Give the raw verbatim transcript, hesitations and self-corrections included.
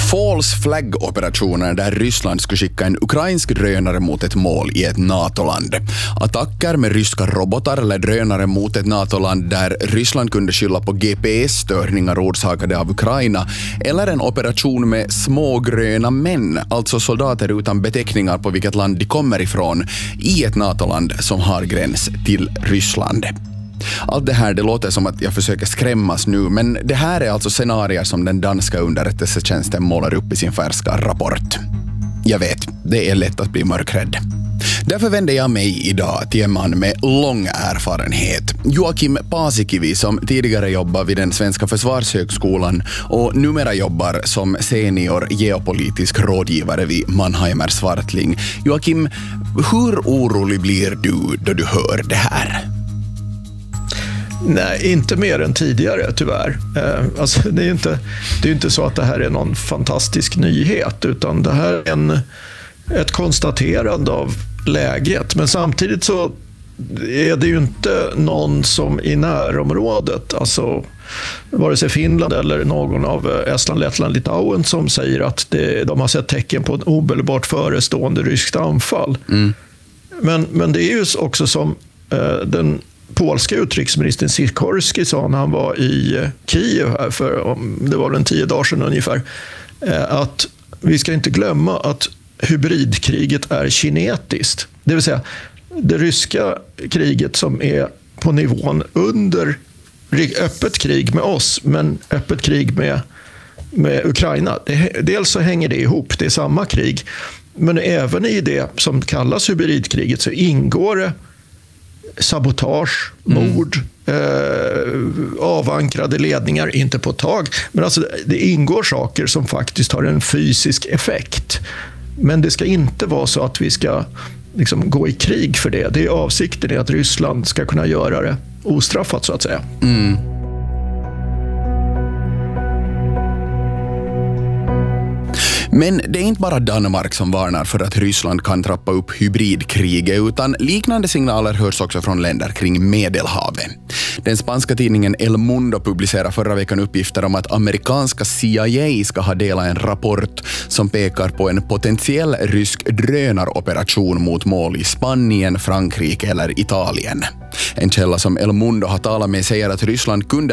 False flag-operationer där Ryssland skulle skicka en ukrainsk drönare mot ett mål i ett NATO-land. Attacker med ryska robotar eller drönare mot ett NATO-land där Ryssland kunde skylla på G P S-störningar orsakade av Ukraina, eller en operation med små gröna män, alltså soldater utan beteckningar på vilket land de kommer ifrån, i ett NATO-land som har gräns till Ryssland. Allt det här, det låter som att jag försöker skrämmas nu, men det här är alltså scenarier som den danska underrättelsetjänsten målar upp i sin färska rapport. Jag vet, det är lätt att bli mörkrädd. Därför vänder jag mig idag till en man med lång erfarenhet. Joakim Paasikivi, som tidigare jobbade vid den svenska försvarshögskolan och numera jobbar som senior geopolitisk rådgivare vid Mannheimer Swartling. Joakim, hur orolig blir du då du hör det här? Nej, inte mer än tidigare tyvärr. Eh, alltså, det är inte, det är inte så att det här är någon fantastisk nyhet, utan det här är en, ett konstaterande av läget. Men samtidigt så är det ju inte någon som i närområdet, alltså vare sig Finland eller någon av Estland, Lettland, Litauen, som säger att det, de har sett tecken på en omedelbart förestående ryskt anfall. Mm. Men, men det är ju också som eh, den polska utrikesministern Sikorski sa när han var i Kiev här för, det var en tio dagar sedan ungefär, att vi ska inte glömma att hybridkriget är kinetiskt. Det vill säga det ryska kriget som är på nivån under öppet krig med oss, men öppet krig med, med Ukraina. Det, dels så hänger det ihop, det är samma krig, men även i det som kallas hybridkriget så ingår det sabotage, mord, mm. eh, avankrade ledningar, inte på ett tag. Men alltså, det ingår saker som faktiskt har en fysisk effekt. Men det ska inte vara så att vi ska liksom gå i krig för det. Det är avsikten är att Ryssland ska kunna göra det ostraffat, så att säga. Mm. Men det är inte bara Danmark som varnar för att Ryssland kan trappa upp hybridkriget, utan liknande signaler hörs också från länder kring Medelhavet. Den spanska tidningen El Mundo publicerade förra veckan uppgifter om att amerikanska C I A ska ha delat en rapport som pekar på en potentiell rysk drönaroperation mot mål i Spanien, Frankrike eller Italien. En källa som El Mundo har talat med säger att Ryssland kunde